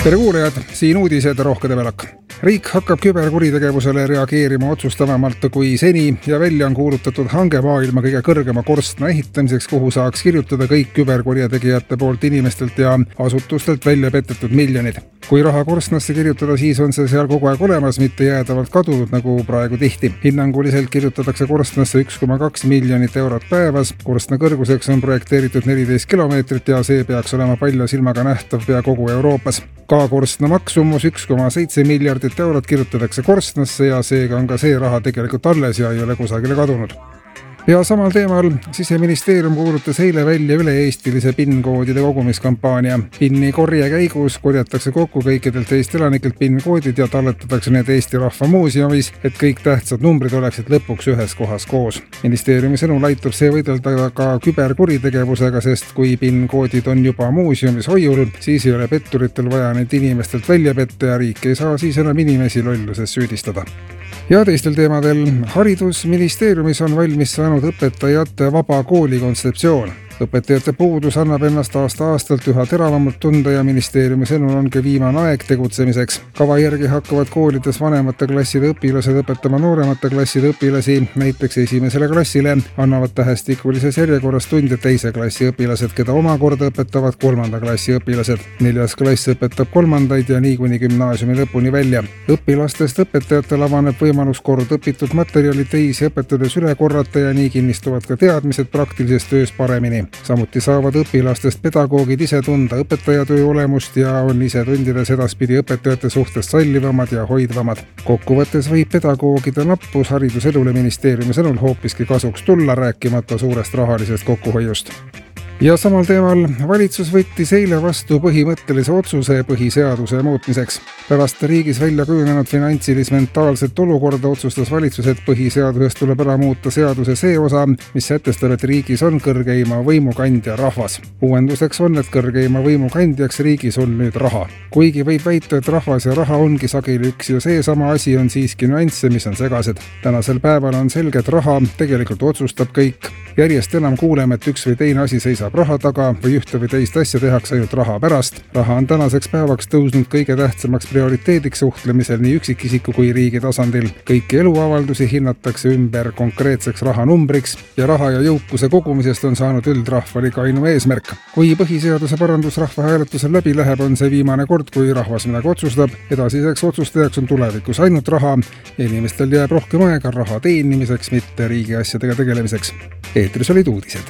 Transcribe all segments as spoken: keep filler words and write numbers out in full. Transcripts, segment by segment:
Tere kuulajad, siin uudised Rohkede Velak. Riik hakkab küberkuritegevusele reageerima otsustavamalt kui seni ja välja on kuulutatud hange maailma kõige kõrgema korstna ehitamiseks, kuhu saaks kirjutada kõik küberkurjategijate poolt inimestelt ja asutustelt välja petetud miljonid. Kui raha korstnasse kirjutada, siis on see seal kogu aeg olemas, mitte jäädavalt kadunud nagu praegu tihti. Hinnanguliselt kirjutatakse korstnasse üks koma kaks miljonit eurot päevas. Korstna kõrguseks on projekteeritud neliteist kilomeetrit ja see peaks olema palja silmaga nähtav pea kogu Euroopas. Ka korstna maksumus üks koma seitse miljardit eurot kirjutatakse korstnasse ja seega on ka see raha tegelikult alles ja ei ole kusagile kadunud. Ja samal teemal Siseministeerium kuulutas eile välja üle-eestilise PIN-koodide kogumiskampaania. PIN-i korje käigus korjatakse kokku kõikidelt Eesti elanikelt PIN-koodid ja talletatakse need Eesti Rahva Muuseumis, et kõik tähtsad numbrid oleksid lõpuks ühes kohas koos. Ministeeriumi sõnul aitab see võidelda ka küberkuritegevusega, sest kui PIN-koodid on juba muuseumis hoiul, siis ei ole petturitel vaja neid inimestelt välja petta ja riik ei saa siis enam inimesi lolluses süüdistada. Ja teistel teemadel Haridusministeeriumis on valmis saanud õpetajate vaba kooli kontseptsioon. Õpetajate puudus annab ennast aasta-aastalt üha teravamalt tunda ja ministeeriumi sõnul ongi viimane aeg tegutsemiseks. Kava järgi hakkavad koolides vanemate klasside õpilased õpetama nooremate klasside õpilasi, näiteks esimesele klassile annavad tähestikulises järjekorras tunde teise klassi õpilased, keda omakorda õpetavad kolmanda klassi õpilased. Neljas klass õpetab kolmandaid ja nii kuni gümnaasiumi lõpuni välja. Õpilastest õpetajatel avaneb võimalus kord õpitud materjali teisi õpetades üle korrata ja nii kinnistuvad ka teadmised praktilises töös paremini. Samuti saavad õpilastest pedagoogid ise tunda õpetajatöö olemust ja on ise tundides edaspidi õpetajate suhtes sallivamad ja hoidvamad. Kokkuvõttes võib pedagoogide nappus hariduselule ministeeriumi sõnul hoopiski kasuks tulla, rääkimata suurest rahalisest kokkuhoiust. Ja samal teemal valitsus võttis eile vastu põhimõttelise otsuse põhiseaduse muutmiseks. Pärast riigis välja kujunenud finantsilis-mentaalset olukorda otsustas valitsus, et põhiseadusest tuleb ära muuta seaduse see osa, mis sätestab, et riigis on kõrgeima võimukandja rahvas. Uuenduseks on, et kõrgeima võimukandjaks riigis on nüüd raha. Kuigi võib väita, et rahvas ja raha ongi sageli üks ja see sama asi, on siiski nüansse, mis on segased. Tänasel päeval on selge, et raha tegelikult otsustab kõik. Järjest enam kuuleme, et üks või teine asi seisab raha taga või ühte või teist asja tehakse ainult raha pärast. Raha on tänaseks päevaks tõusnud kõige tähtsamaks prioriteediks suhtlemisel nii üksikisiku kui riigi tasandil. Kõiki eluavaldusi hinnatakse ümber konkreetseks rahanumbriks ja raha ja jõukuse kogumisest on saanud üldrahvalik ainu eesmärk. Kui põhiseaduse parandus rahvahääletusel läbi läheb, on see viimane kord, kui rahvas midagi otsustab. Edasiseks otsustajaks on tulevikus ainult raha ja inimestel jääb rohkem aega raha teenimiseks, mitte riigi asjadega tegelemiseks. Eetris olid uudised.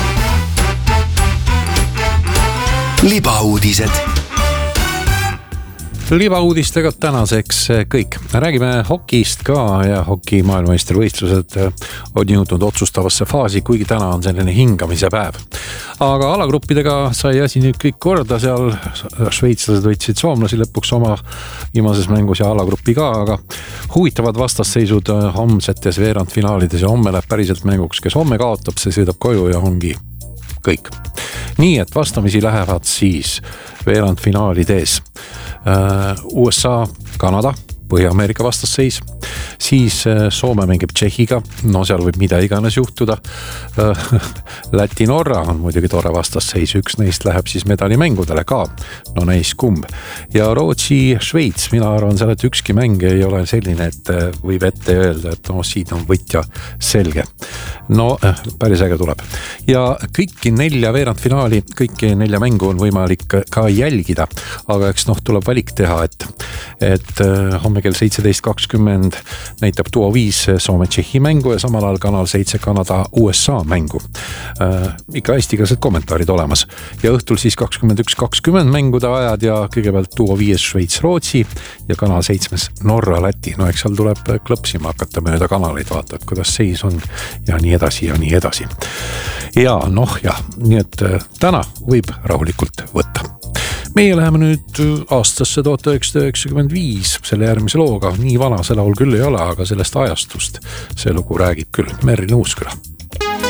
Libauudised. Libauudistega tänaseks kõik. Räägime hokist ka ja hoki maailmameistrivõistlused on jõudnud otsustavasse faasi, kuigi täna on selline hingamise päev. Aga alagruppidega sai asi nüüd kõik korda, seal šveitslased võitsid soomlasi lõpuks oma viimases mängus ja alagrupi ka, aga huvitavad vastasseisud homsetes veerandfinaalides ja homme läheb päriselt mänguks, kes homme kaotab, see sõidab koju ja ongi kõik. Nii et vastamisi lähevad siis veerandfinaalides U S A, Kanada, Põhja-Ameerika vastasseis, siis Soome mängib Tšehhiga, no seal võib mida iganes juhtuda. Läti-Norra on muidugi tore vastasseis, üks neist läheb siis medalimängudele ka, no näis kumb. Ja Rootsi-Šveits, mina arvan seal, et ükski mäng ei ole selline, et võib ette öelda, et no siit on võtja selge. No päris äge tuleb. Ja kõiki nelja veerandfinaali, kõiki nelja mängu on võimalik ka jälgida, aga eks noh tuleb valik teha, et, et homme kell seitseteist kakskümmend näitab Duo viis Soome-Tšehhi mängu ja samal ajal kanal seitse Kanada U S A mängu. Äh, ikka hästigased kommentaarid olemas. Ja õhtul siis kakskümmend üks kakskümmend mängude ajad ja kõigepealt Duo viis Šveits-Rootsi ja kanal seitse Norra-Läti. No eks seal tuleb klõpsima hakata mööda kanaleid, vaatad, kuidas seis on ja nii edasi ja nii edasi. Ja noh ja, nii et täna võib rahulikult võtta. Meie läheme nüüd aastasse tuhat üheksasada üheksakümmend viis selle järgmise looga. Nii vana see laul küll ei ole, aga sellest ajastust see lugu räägib küll. Merri Uusküla.